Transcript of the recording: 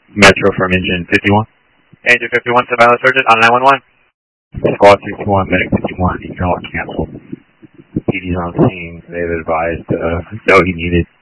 Metro from Engine 51. Engine 51, Surveillance Surgeon on 911. Squad 61, Medic 51, Ecolog canceled. PD's on scene. They've advised, he needed